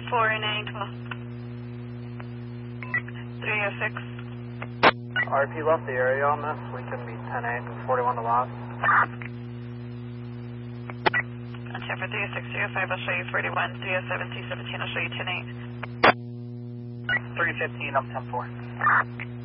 306. RP left the area on this. We can be 10-8 and 41 to loss. For 306, 305, I'll show you 41, 307, 217, I'll show you 10-8. 315, I'm 10-4.